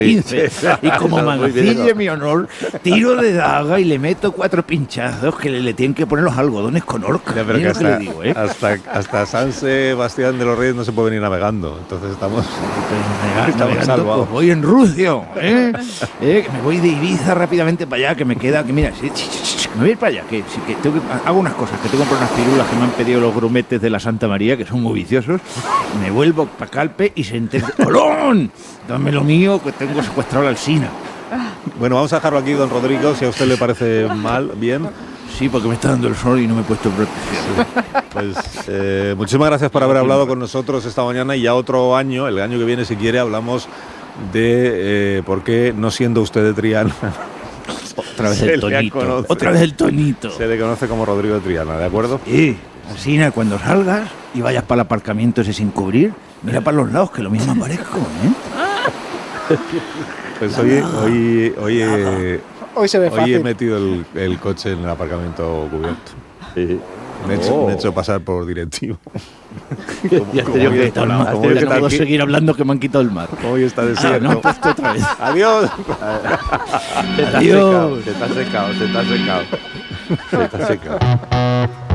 15. Y como mancille mi honor, tiro de daga y le meto 4 pinchazos que le tienen que poner los algodones con orca. Ya, pero Mira que lo que le digo, ¿eh? hasta San Sebastián de los Reyes no se puede venir navegando. Entonces estamos salvados. Pues voy en rucio, ¿eh? Que me voy de Ibiza rápidamente para allá, que me queda, que mira, me voy a ir para allá, que tengo que hago unas cosas, que tengo que comprar unas pirulas que me han pedido los grumetes de la Santa María, que son muy viciosos. Me vuelvo para Calpe y se entera, ¡Colón! Dame lo mío, que tengo secuestrado la Alsina. Bueno, vamos a dejarlo aquí, don Rodrigo, si a usted le parece mal, bien. Sí, porque me está dando el sol y no me he puesto protección. Pues muchísimas gracias por haber hablado con nosotros esta mañana, y ya otro año, el año que viene, si quiere, hablamos de por qué, no siendo usted de Triana, Otra vez el tonito. Otra vez el tonito. se le conoce como Rodrigo de Triana, ¿de acuerdo? Sí, Alsina, cuando salgas y vayas para el aparcamiento ese sin cubrir, mira para los lados, que lo mismo aparezco, ¿eh? Pues hoy se ve fácil. he metido el coche en el aparcamiento cubierto. Me he hecho pasar por directivo. Ya te digo que está el mar. No puedo seguir hablando, que me han quitado el mar. Hoy está desierto. No, puesto otra vez. Adiós. Adiós. Se te ha secado.